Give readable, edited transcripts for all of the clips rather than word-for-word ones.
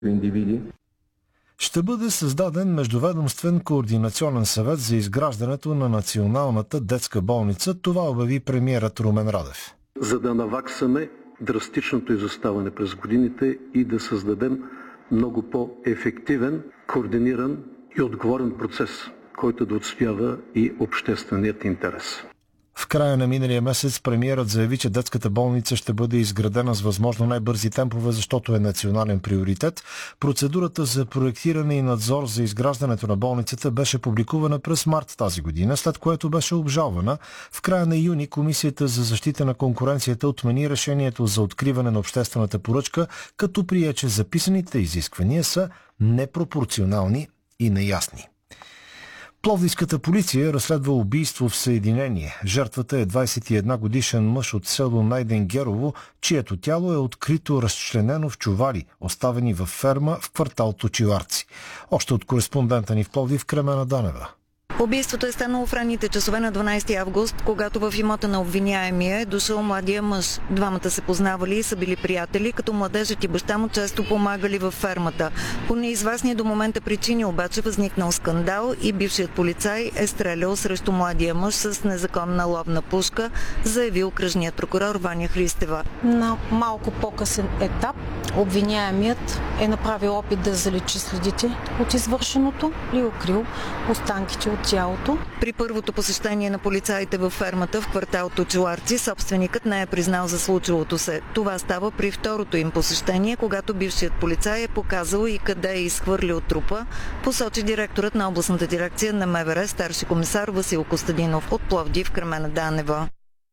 индивиди. Ще бъде създаден Междуведомствен координационен съвет за изграждането на Националната детска болница. Това обяви премиерът Румен Радев. За да наваксаме драстичното изоставане през годините и да създадем много по-ефективен, координиран и отговорен процес, който да отстоява и общественият интерес. В края на миналия месец премиерът заяви, че детската болница ще бъде изградена с възможно най-бързи темпове, защото е национален приоритет. Процедурата за проектиране и надзор за изграждането на болницата беше публикувана през март тази година, след което беше обжалвана. В края на юни Комисията за защита на конкуренцията отмени решението за откриване на обществената поръчка, като прие, че записаните изисквания са непропорционални и неясни. Пловдивската полиция разследва убийство в Съединение. Жертвата е 21-годишен мъж от село Найденгерово, чието тяло е открито разчленено в чували, оставени във ферма в квартал Точиларци. Още от кореспондента ни в Пловдив Кремена Данева. Убийството е станало в ранните часове на 12 август, когато в имота на обвиняемия е дошъл младия мъж. Двамата се познавали и са били приятели, като младежът и баща му често помагали във фермата. По неизвестни до момента причини обаче възникнал скандал и бившият полицай е стрелял срещу младия мъж с незаконна ловна пушка, заявил окръжният прокурор Ваня Христева. На малко по-късен етап обвиняемият е направил опит да заличи следите от извършеното и укрил останките от тялото. При първото посещение на полицаите във фермата в квартал Точиларци, собственикът не е признал за случилото се. Това става при второто им посещение, когато бившият полицай е показал и къде е изхвърлил трупа, посочи директорът на областната дирекция на МВР, старши комисар Васил Костадинов от Пловдив Кремена Данева.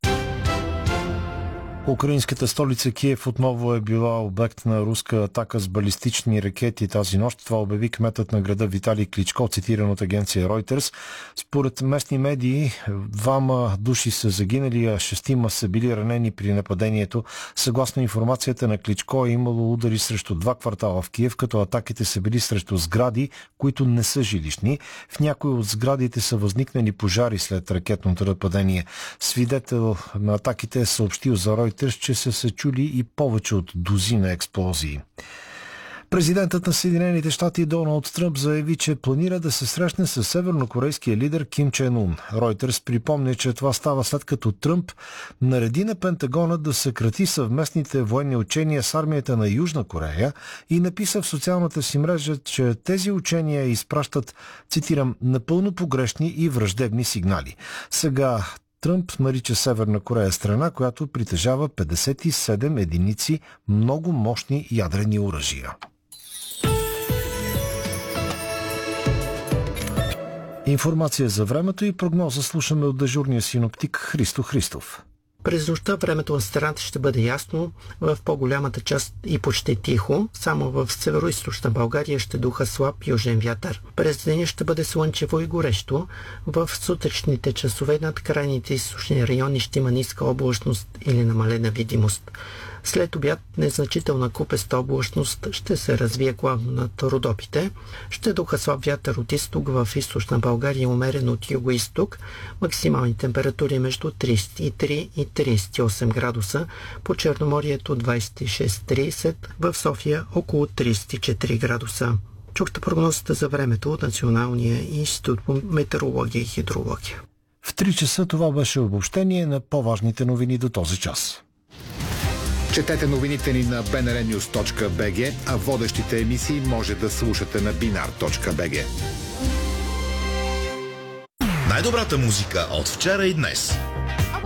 Украинската столица Киев отново е била обект на руска атака с балистични ракети тази нощ. Това обяви кметът на града Виталий Кличко, цитиран от агенция Reuters. Според местни медии, 2 души са загинали, а 6 са били ранени при нападението. Съгласно информацията на Кличко е имало удари срещу 2 квартала в Киев, като атаките са били срещу сгради, които не са жилищни. В някои от сградите са възникнали пожари след ракетното нападение. Свидетел на атаките е съобщил за Reuters, че са се чули и повече от дузина експлозии. Президентът на Съединените щати Доналд Тръмп заяви, че планира да се срещне с севернокорейския лидер Ким Чен Ун. Reuters припомня, че това става след като Тръмп нареди на Пентагона да съкрати съвместните военни учения с армията на Южна Корея и написа в социалната си мрежа, че тези учения изпращат, цитирам, напълно погрешни и враждебни сигнали. Сега Тръмп нарича Северна Корея страна, която притежава 57 единици много мощни ядрени оръжия. Информация за времето и прогноза слушаме от дежурния синоптик Христо Христов. През нощта времето на страната ще бъде ясно, в по-голямата част и почти тихо. Само в североизточна България ще духа слаб южен вятър. През деня ще бъде слънчево и горещо. В сутрешните часове над крайните източни райони ще има ниска облачност или намалена видимост. След обяд незначителна купеста облачност ще се развие главно над Родопите. Ще духа слаб вятър от изток, в източна България умерен от юго-изток. Максимални температури между 33 и 38 градуса. По Черноморието 26-30, в София около 34 градуса. Чухте прогнозата за времето от Националния институт по метеорология и хидрология. В 3 часа това беше обобщение на по-важните новини до този час. Четете новините ни на bnrnews.bg, а водещите емисии може да слушате на binar.bg. Най-добрата музика от вчера и днес.